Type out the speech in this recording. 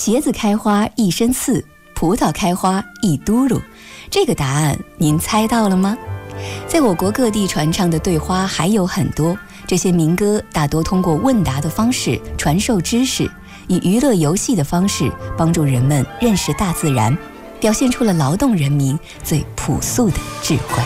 茄子开花一身刺，葡萄开花一嘟噜。这个答案您猜到了吗？在我国各地传唱的对花还有很多，这些民歌大多通过问答的方式传授知识，以娱乐游戏的方式帮助人们认识大自然，表现出了劳动人民最朴素的智慧。